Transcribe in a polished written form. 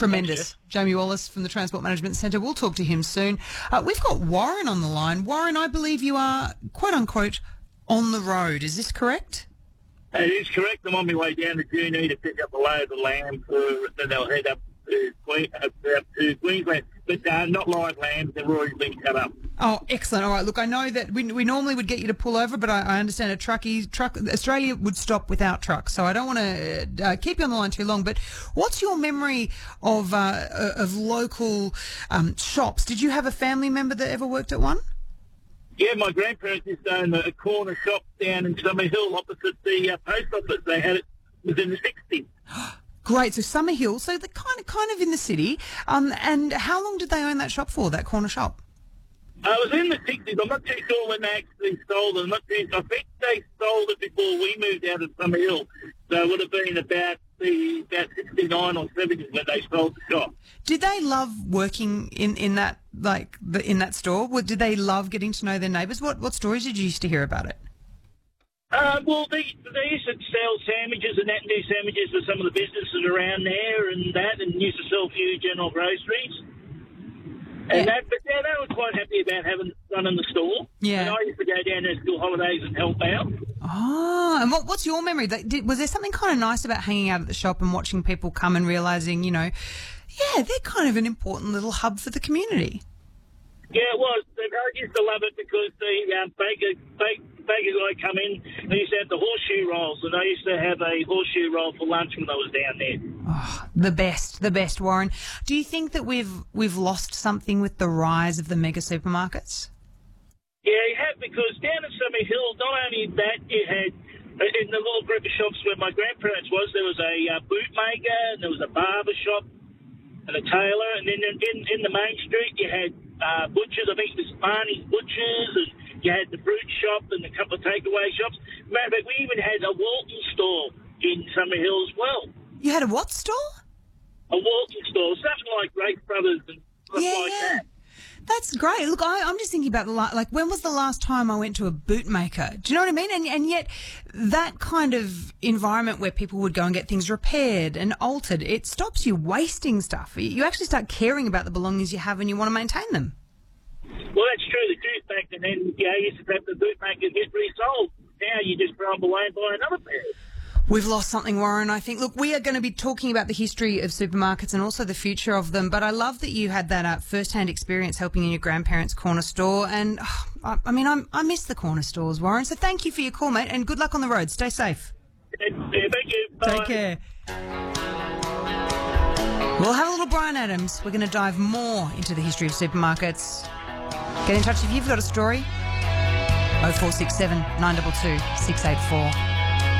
Tremendous. Jamie Wallace from the Transport Management Centre. We'll talk to him soon. We've got Warren on the line. Warren, I believe you are, quote unquote, on the road. Is this correct? It is correct. I'm on my way down to Junee to pick up a load of lamb, then they'll head up to Queensland. But not live lambs, they've already been cut up. Oh, excellent. All right, look, I know that we normally would get you to pull over, but I understand Australia would stop without trucks, so I don't want to keep you on the line too long, but what's your memory of local shops? Did you have a family member that ever worked at one? Yeah, my grandparents used to own a corner shop down in Summer Hill opposite the post office. They had it within the 60s. Great, so Summer Hill, so they're kind of in the city. And how long did they own that shop for, that corner shop? I was in the 60s. I'm not too sure when they actually sold it. I think they sold it before we moved out of Summer Hill. So it would have been about 69 or 70 when they sold the shop. Did they love working in that in that store? Did they love getting to know their neighbours? What stories did you used to hear about it? Well, they used to sell sandwiches and that, and do sandwiches for some of the businesses around there and used to sell a few general groceries. And they were quite happy about running the store. Yeah. And I used to go down there school holidays and help out. Oh, and what's your memory? Was there something kind of nice about hanging out at the shop and watching people come and realising, they're kind of an important little hub for the community? Yeah, it was. I used to love it because the baker guy come in, they used to have the horseshoe rolls, and I used to have a horseshoe roll for lunch when I was down there. Oh, the best, Warren. Do you think that we've lost something with the rise of the mega supermarkets? Yeah, you have, because down in Summer Hill, not only that, you had, in the little group of shops where my grandparents was, there was a bootmaker, and there was a barber shop, and a tailor, and then in the main street you had butchers. I think it was Barney's Butchers, and you had the fruit shop and a couple of takeaway shops. Matter of fact, we even had a Walton store in Summer Hill as well. You had a what store? A Walton store, something like Grace Brothers and stuff like that. That's great. Look, I'm just thinking about when was the last time I went to a bootmaker? Do you know what I mean? And yet that kind of environment where people would go and get things repaired and altered, it stops you wasting stuff. You actually start caring about the belongings you have and you want to maintain them. Well, that's true. The truth back then, you used to have the bootmaker get resold. Now you just throw them away and buy another pair. We've lost something, Warren, I think. Look, we are going to be talking about the history of supermarkets and also the future of them, but I love that you had that first-hand experience helping in your grandparents' corner store, and I miss the corner stores, Warren, so thank you for your call, mate, and good luck on the road. Stay safe. Yeah, thank you. Bye. Take care. We'll have a little Brian Adams. We're going to dive more into the history of supermarkets. Get in touch if you've got a story. 0467 922 684.